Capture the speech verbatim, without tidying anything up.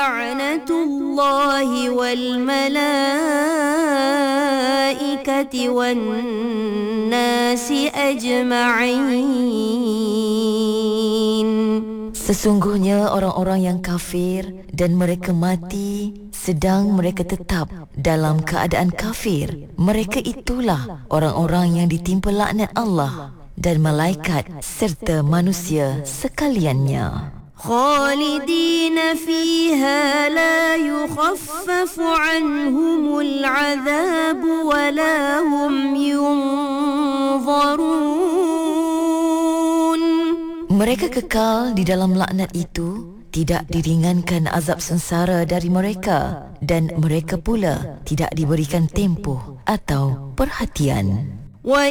لعنة الله والملائكة والناس أجمعين. Sesungguhnya orang-orang yang kafir dan mereka mati sedang mereka tetap dalam keadaan kafir, mereka itulah orang-orang yang ditimpa laknat Allah dan malaikat serta manusia sekaliannya. خالدين فيها لا يخفف عنهم العذاب ولا هم ينظرون. Mereka kekal di dalam laknat itu, tidak diringankan azab sengsara dari mereka, dan mereka pula tidak diberikan tempoh atau perhatian. وإذا